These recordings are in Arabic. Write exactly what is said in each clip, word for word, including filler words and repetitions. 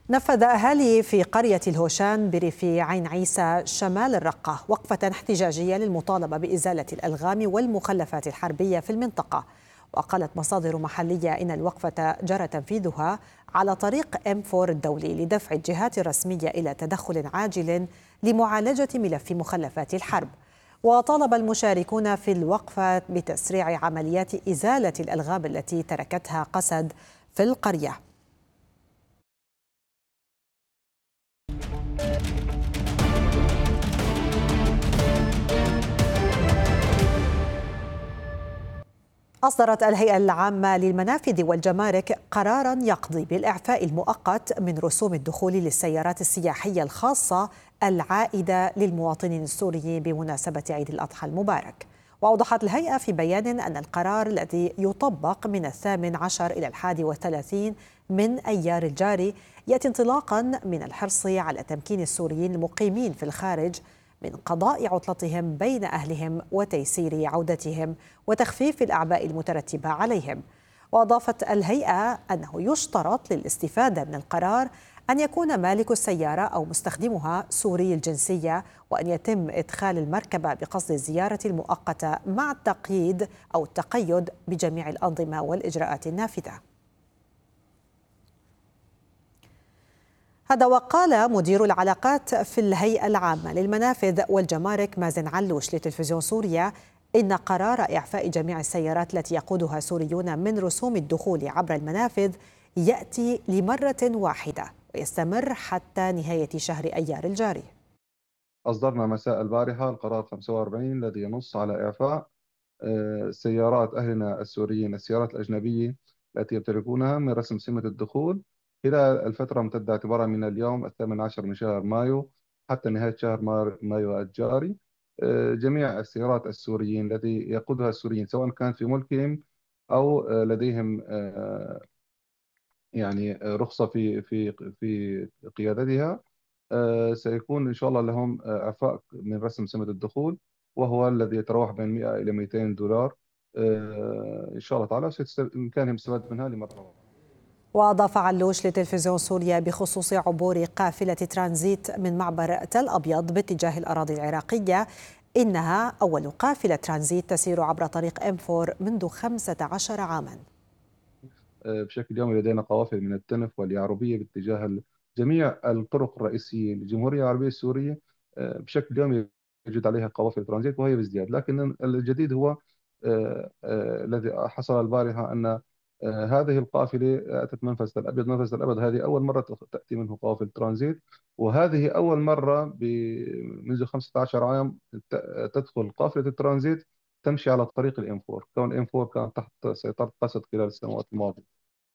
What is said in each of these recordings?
نفذ أهالي في قرية الهوشان بريف عين عيسى شمال الرقة وقفة احتجاجية للمطالبة بإزالة الألغام والمخلفات الحربية في المنطقة. وقالت مصادر محلية إن الوقفة جرى تنفيذها على طريق إم أربعة الدولي لدفع الجهات الرسمية إلى تدخل عاجل لمعالجة ملف مخلفات الحرب. وطالب المشاركون في الوقفة بتسريع عمليات إزالة الألغام التي تركتها قسد في القرية. أصدرت الهيئة العامة للمنافذ والجمارك قراراً يقضي بالإعفاء المؤقت من رسوم الدخول للسيارات السياحية الخاصة العائدة للمواطنين السوريين بمناسبة عيد الأضحى المبارك. وأوضحت الهيئة في بيان أن القرار الذي يطبق من الثامن عشر إلى الحادي والثلاثين من أيار الجاري يأتي انطلاقاً من الحرص على تمكين السوريين المقيمين في الخارج من قضاء عطلتهم بين أهلهم وتيسير عودتهم وتخفيف الأعباء المترتبة عليهم. وأضافت الهيئة أنه يشترط للاستفادة من القرار أن يكون مالك السيارة أو مستخدمها سوري الجنسية، وأن يتم إدخال المركبة بقصد الزيارة المؤقتة مع التقييد أو التقيد بجميع الأنظمة والإجراءات النافذة. هذا وقال مدير العلاقات في الهيئة العامة للمنافذ والجمارك مازن علوش لتلفزيون سوريا إن قرار إعفاء جميع السيارات التي يقودها سوريون من رسوم الدخول عبر المنافذ يأتي لمرة واحدة ويستمر حتى نهاية شهر أيار الجاري. أصدرنا مساء البارحة القرار خمسة وأربعين الذي ينص على إعفاء سيارات أهلنا السوريين، السيارات الأجنبية التي يمتلكونها، من رسم سمة الدخول خلال الفترة ممتدة اعتبارا من اليوم الثامن عشر من شهر مايو حتى نهاية شهر مايو الجاري. جميع السيارات السوريين التي يقودها السوريين سواء كانت في ملكهم أو لديهم يعني رخصة في في في قيادتها، سيكون إن شاء الله لهم إعفاء من رسم سمة الدخول، وهو الذي يتراوح بين مئة إلى مئتين دولار إن شاء الله تعالى، بإمكانهم الاستفادة منها لمرة. وأضاف علوش لتلفزيون سوريا بخصوص عبور قافلة ترانزيت من معبر تل أبيض باتجاه الأراضي العراقية إنها أول قافلة ترانزيت تسير عبر طريق إم أربعة منذ خمسة عشر عاماً. بشكل يومي لدينا قوافل من التنف واليعربية باتجاه جميع الطرق الرئيسية للجمهورية العربية السورية. بشكل يومي يوجد عليها قوافل ترانزيت وهي بازدياد، لكن الجديد هو الذي حصل البارحة أن هذه القافلة أتت منفذ الأبيض. منفذ الأبيض هذه أول مرة تأتي منه قوافل ترانزيت، وهذه أول مرة منذ خمسة عشر عام تدخل قافلة الترانزيت تمشي على طريق الإم أربعة، كون الإم أربعة كانت تحت سيطرة قسد خلال السنوات الماضية.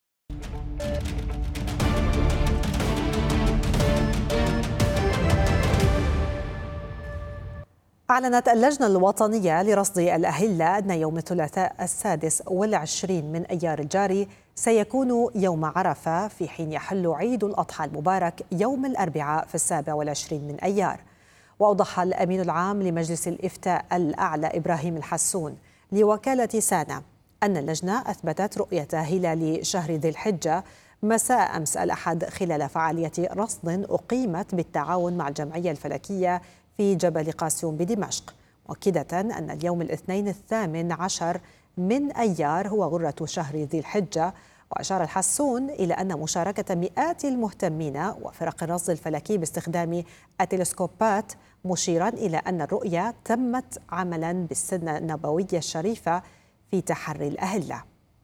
أعلنت اللجنة الوطنية لرصد الأهلة أن يوم الثلاثاء السادس والعشرين من أيار الجاري سيكون يوم عرفة، في حين يحل عيد الأضحى المبارك يوم الأربعاء في السابع والعشرين من أيار. وأوضح الأمين العام لمجلس الإفتاء الأعلى إبراهيم الحسون لوكالة سانا أن اللجنة أثبتت رؤية هلال شهر ذي الحجة مساء أمس الأحد خلال فعالية رصد أقيمت بالتعاون مع الجمعية الفلكية في جبل قاسيون بدمشق، مؤكدة أن اليوم الاثنين الثامن عشر من أيار هو غرة شهر ذي الحجة. وأشار الحسون إلى أن مشاركة مئات المهتمين وفرق الرصد الفلكي باستخدام التلسكوبات، مشيرا إلى أن الرؤية تمت عملا بالسنة النبوية الشريفة في تحري الأهلة.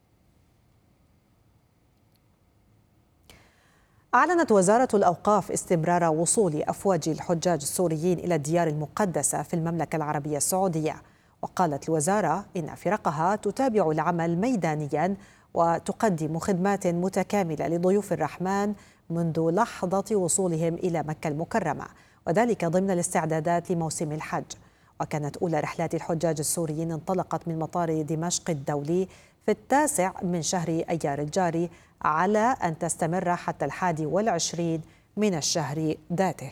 أعلنت وزارة الأوقاف استمرار وصول أفواج الحجاج السوريين إلى الديار المقدسة في المملكة العربية السعودية. وقالت الوزارة إن فرقها تتابع العمل ميدانياً وتقدم خدمات متكاملة لضيوف الرحمن منذ لحظة وصولهم إلى مكة المكرمة، وذلك ضمن الاستعدادات لموسم الحج. وكانت أولى رحلات الحجاج السوريين انطلقت من مطار دمشق الدولي في التاسع من شهر أيار الجاري، على أن تستمر حتى الحادي والعشرين من الشهر ذاته.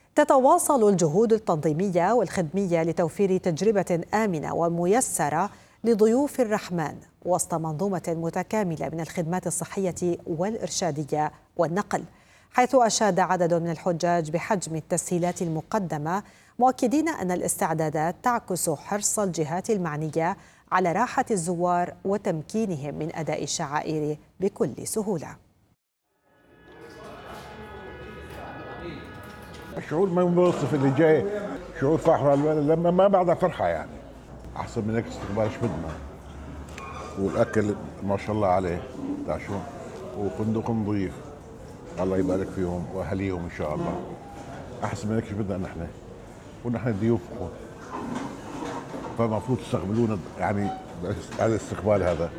تتواصل الجهود التنظيمية والخدمية لتوفير تجربة آمنة وميسرة لضيوف الرحمن وسط منظومة متكاملة من الخدمات الصحية والإرشادية والنقل، حيث أشاد عدد من الحجاج بحجم التسهيلات المقدمة، مؤكدين أن الاستعدادات تعكس حرص الجهات المعنية على راحة الزوار وتمكينهم من أداء الشعائر بكل سهولة. شعور ما بوصف اللي جاي، شعور فرحة لما ما بعدها فرحة يعني. أحسن من هيك استقبال شو بدنا، والأكل ما شاء الله عليه تعشون، وفندق نظيف الله يبارك فيهم وأهليهم إن شاء الله. أحسن من هيك شو بدنا نحن، ونحن ضيوفكم، فالمفروض تستقبلونا يعني هذا الاستقبال هذا.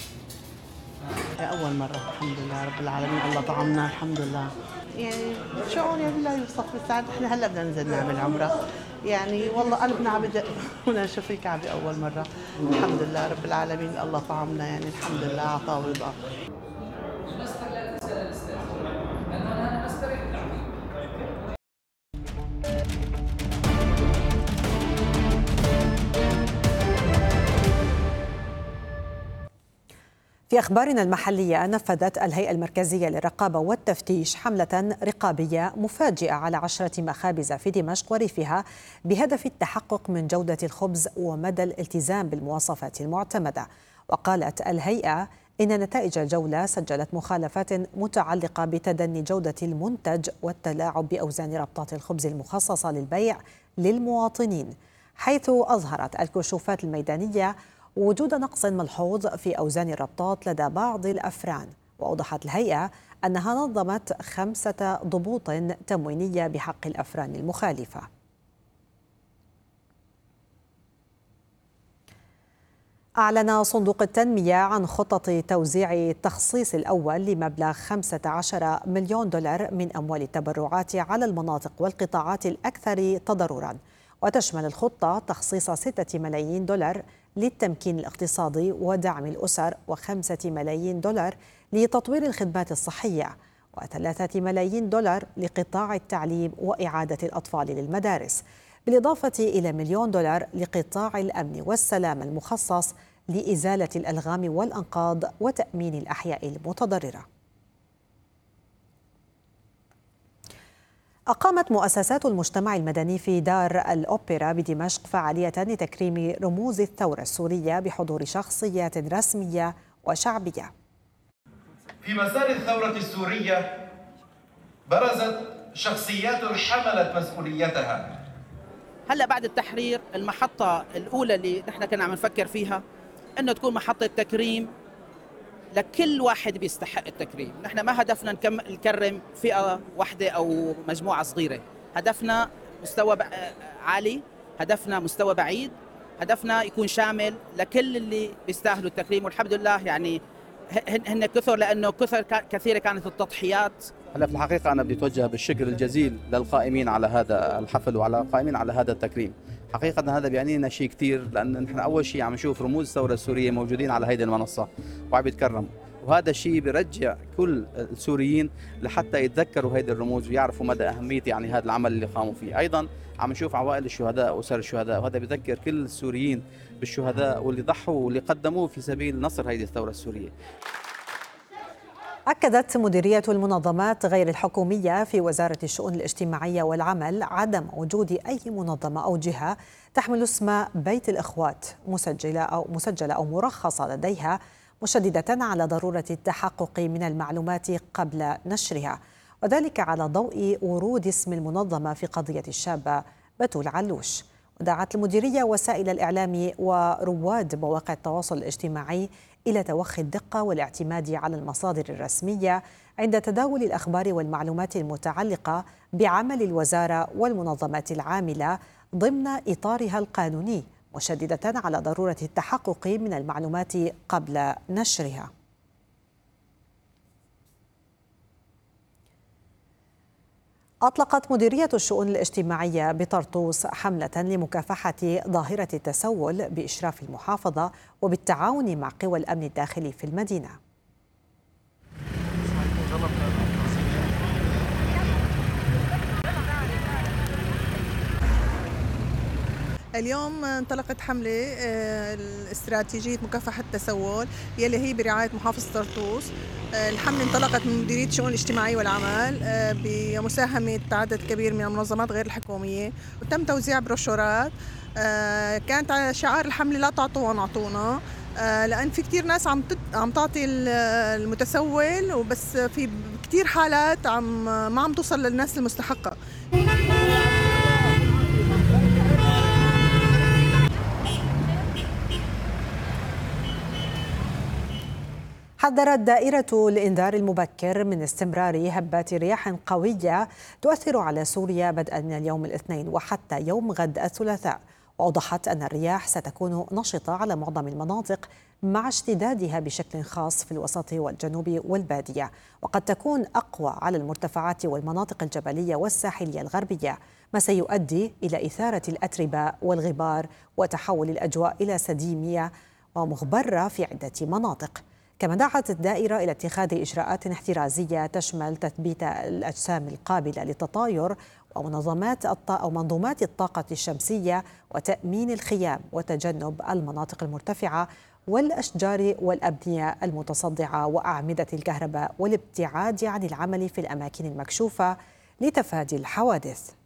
أول مرة الحمد لله رب العالمين، الله طعمنا الحمد لله. يعني شعور يعني لا يوصف بالسعادة. احنا هلا بدنا ننزل نعمل عمرة، يعني والله قلبنا عم بدق ونشوف الكعبة أول مرة. الحمد لله رب العالمين، الله طعمنا يعني الحمد لله عطاء ورضا. في أخبارنا المحلية، نفذت الهيئة المركزية للرقابة والتفتيش حملة رقابية مفاجئة على عشرة مخابز في دمشق وريفها بهدف التحقق من جودة الخبز ومدى الالتزام بالمواصفات المعتمدة. وقالت الهيئة إن نتائج الجولة سجلت مخالفات متعلقة بتدني جودة المنتج والتلاعب بأوزان ربطات الخبز المخصصة للبيع للمواطنين، حيث أظهرت الكشوفات الميدانية وجود نقص ملحوظ في أوزان الربطات لدى بعض الأفران. وأوضحت الهيئة أنها نظمت خمسة ضبوط تموينية بحق الأفران المخالفة. أعلن صندوق التنمية عن خطة توزيع التخصيص الأول لمبلغ خمسة عشر مليون دولار من أموال التبرعات على المناطق والقطاعات الأكثر تضرراً، وتشمل الخطة تخصيص ستة ملايين دولار للتمكين الاقتصادي ودعم الأسر، وخمسة ملايين دولار لتطوير الخدمات الصحية، وثلاثة ملايين دولار لقطاع التعليم وإعادة الأطفال للمدارس، بالإضافة إلى مليون دولار لقطاع الأمن والسلامة المخصص لإزالة الألغام والأنقاض وتأمين الأحياء المتضررة. أقامت مؤسسات المجتمع المدني في دار الأوبرا بدمشق فعالية لتكريم رموز الثورة السورية بحضور شخصيات رسمية وشعبية. في مسار الثورة السورية برزت شخصيات حملت مسؤوليتها. هلا بعد التحرير المحطة الأولى اللي نحن كنا عم نفكر فيها إنه تكون محطة تكريم لكل واحد بيستحق التكريم. نحن ما هدفنا نكم نكرم فئة واحدة أو مجموعة صغيرة، هدفنا مستوى عالي، هدفنا مستوى بعيد، هدفنا يكون شامل لكل اللي بيستاهلوا التكريم. والحمد لله يعني هن كثر، لأنه كثر كثيرة كانت التضحيات. هلا في الحقيقة أنا بدي أتوجه بالشكر الجزيل للقائمين على هذا الحفل وعلى القائمين على هذا التكريم. حقيقة هذا بيعني لنا شيء كثير، لأن نحن أول شيء عم نشوف رموز الثورة السورية موجودين على هيدي المنصة وعم يتكرموا، وهذا الشيء بيرجع كل السوريين لحتى يتذكروا هيدي الرموز ويعرفوا مدى أهمية يعني هذا العمل اللي قاموا فيه. أيضا عم نشوف عوائل الشهداء وأسر الشهداء، وهذا بيذكر كل السوريين بالشهداء واللي ضحوا واللي قدموه في سبيل نصر هيدي الثورة السورية. أكدت مديرية المنظمات غير الحكومية في وزارة الشؤون الاجتماعية والعمل عدم وجود أي منظمة أو جهة تحمل اسم بيت الإخوات مسجلة أو مسجلة أو مرخصة لديها، مشددة على ضرورة التحقق من المعلومات قبل نشرها، وذلك على ضوء ورود اسم المنظمة في قضية الشابة بتول علوش. ودعت المديرية وسائل الإعلام ورواد مواقع التواصل الاجتماعي إلى توخي الدقة والاعتماد على المصادر الرسمية عند تداول الأخبار والمعلومات المتعلقة بعمل الوزارة والمنظمات العاملة ضمن إطارها القانوني، مشددة على ضرورة التحقق من المعلومات قبل نشرها. أطلقت مديرية الشؤون الاجتماعية بطرطوس حملة لمكافحة ظاهرة التسول بإشراف المحافظة وبالتعاون مع قوى الأمن الداخلي في المدينة. اليوم انطلقت حملة استراتيجية مكافحة التسول يلي هي برعاية محافظة طرطوس. الحملة انطلقت من مديرية الشؤون الاجتماعية والعمل بمساهمة عدد كبير من المنظمات غير الحكومية، وتم توزيع بروشورات. كانت شعار الحملة لا تعطوا ونعطونا، لأن في كتير ناس عم عم تعطي المتسول، وبس في كتير حالات عم ما عم توصل للناس المستحقة. حذرت دائرة الإنذار المبكر من استمرار هبات رياح قوية تؤثر على سوريا بدءا من اليوم الاثنين وحتى يوم غد الثلاثاء، وأوضحت أن الرياح ستكون نشطة على معظم المناطق مع اشتدادها بشكل خاص في الوسط والجنوب والبادية، وقد تكون أقوى على المرتفعات والمناطق الجبلية والساحلية الغربية، ما سيؤدي إلى إثارة الأتربة والغبار وتحول الأجواء إلى سديمية ومغبرة في عدة مناطق. كما دعت الدائرة إلى اتخاذ إجراءات احترازية تشمل تثبيت الأجسام القابلة للتطاير ومنظمات أو منظومات الطاقة الشمسية وتأمين الخيام وتجنب المناطق المرتفعة والأشجار والأبنية المتصدعة وأعمدة الكهرباء والابتعاد عن العمل في الأماكن المكشوفة لتفادي الحوادث.